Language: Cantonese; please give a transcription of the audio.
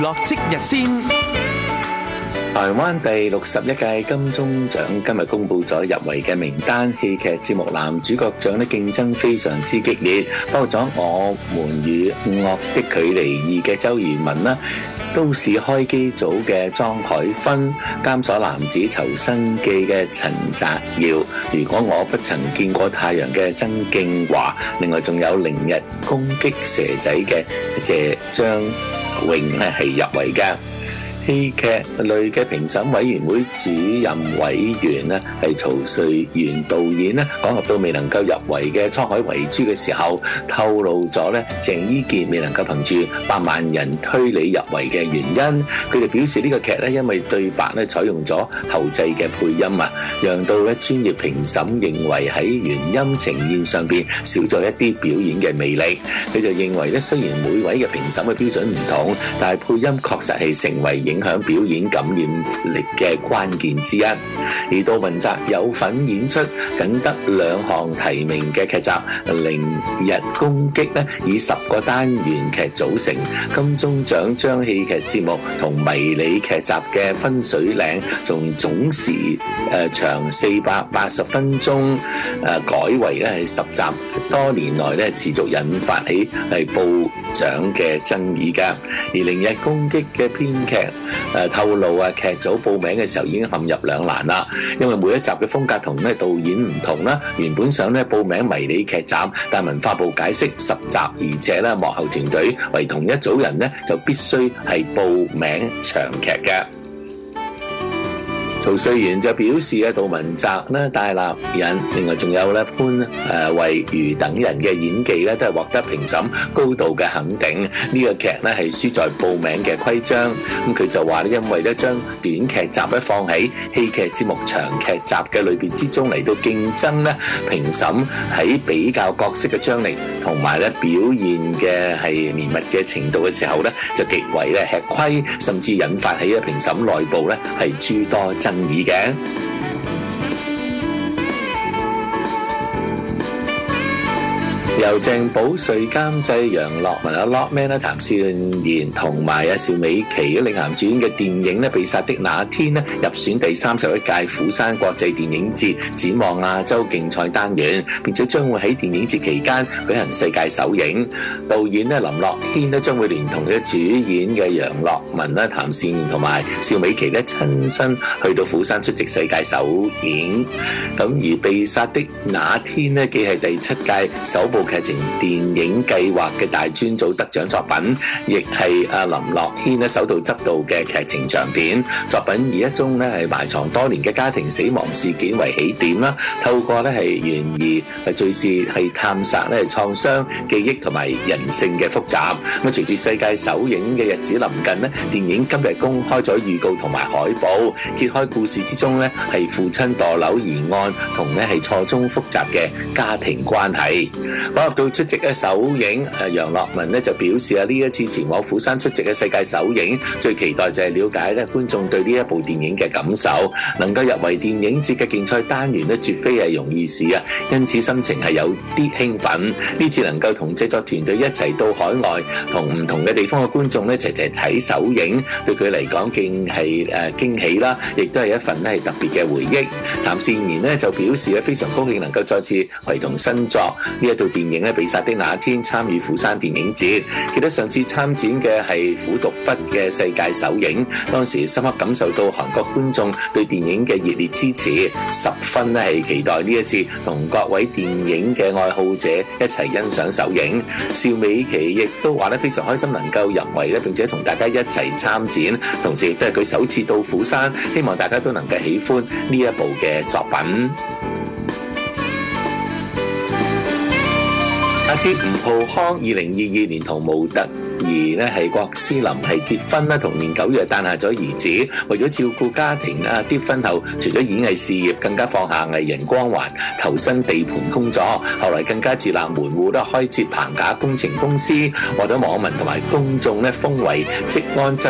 樂即日先。 台灣第61屆金鐘獎今日公布咗入圍嘅名單，戲劇節目男主角獎咧競爭非常之激烈，包括咗《我們與惡的距離2》嘅周渝民啦，都市開機組嘅莊海芬，監所男子囚生記嘅陳澤耀，如果我不曾見過太陽嘅曾敬華，另外仲有明日攻擊蛇仔嘅謝張穎咧係入圍嘅。戲劇類嘅評審委員會主任委員咧係曹瑞元導演咧，講及到未能夠入圍嘅《滄海遺珠》嘅時候，透露咗咧鄭伊健未能夠憑住百萬人推理入圍嘅原因。佢哋表示呢個劇咧因為對白咧採用咗後製嘅配音啊，讓到咧專業評審認為喺原音呈現上邊少咗一啲表演嘅魅力。佢就認為咧，雖然每位嘅評審嘅標準唔同，但係配音確實係成為影響表演感染力嘅關鍵之一。而杜汶澤有份演出僅得2項提名嘅劇集《明日攻擊》咧，以10個單元劇組成。金鐘獎將戲劇節目同迷你劇集嘅分水嶺，從總時長480分鐘改為咧係10集，多年來咧持續引發起係報獎嘅爭議㗎。而《明日攻擊》嘅編劇透露劇組報名嘅時候已經陷入兩難啦，因為每一集嘅風格同導演唔同啦。原本想報名迷你劇集，但文化部解釋10集，而且幕後團隊為同一組人就必須係報名長劇嘅。曹瑞元就表示杜汶澤戴立忍，另外仲有潘慧如等人嘅演技都係獲得評審高度嘅肯定。呢個劇係輸在報名嘅規章。咁佢就話因為將短劇集放喺戲劇節目長劇集嘅裏邊之中嚟到競爭評審喺比較角色嘅張力同埋表現嘅係綿密嘅程度嘅時候就極為吃虧，甚至引發起評審內部係諸多爭議嘅。由鄭保瑞監製，楊樂文、Lockman、譚少賢同埋邵美琪領銜主演嘅電影《被殺的那天》入選第31屆釜山國際電影節展望亞洲競賽單元，並且將會喺電影節期間舉行世界首映。導演林樂軒將會聯同主演嘅楊樂文、譚少賢同埋邵美琪親身去到釜山出席世界首映。咁而《被殺的那天》既係第7屆首部劇情電影計劃嘅大專組得獎作品，亦係林樂軒首度執導嘅劇情長片作品，以一宗係埋藏多年嘅家庭死亡事件為起點啦，透過係懸疑敘事係探索創傷、記憶同埋人性嘅複雜。咁隨住世界首映嘅日子臨近電影今日公開咗預告同埋海報，揭開故事之中係父親墮樓疑案同係錯綜複雜嘅家庭關係。入到出席首映，楊樂文就表示呢一次前往釜山出席嘅世界首映，最期待就係了解觀眾對呢一部電影嘅感受。能夠入圍電影節嘅競賽單元絕非係容易事啊，因此心情係有啲興奮。呢次能夠同製作團隊一齊到海外，同唔同嘅地方嘅觀眾齊齊睇首映，對佢嚟講竟係驚喜啦，亦都係一份係特別嘅回憶。譚善言就表示非常高興能夠再次攜同新作呢一套電影被殺的那天參與釜山電影節。記得上次參展嘅係虎毒筆嘅世界首映，當時深刻感受到韓國觀眾對電影嘅熱烈支持，十分係期待呢一次同各位電影嘅愛好者一齊欣賞首映。邵美琪亦都話非常開心能夠入圍並且同大家一齊參展，同時亦都係佢首次到釜山，希望大家都能夠喜歡呢一部嘅作品。阿爹吳浩康2022年同模特兒係郭思琳係結婚啦，同年9月誕下咗兒子。為咗照顧家庭，阿爹婚後除咗演藝事業，更加放下藝人光環，投身地盤工作。後來更加自立門戶啦，開設棚架工程公司，獲得網民同埋公眾封為職安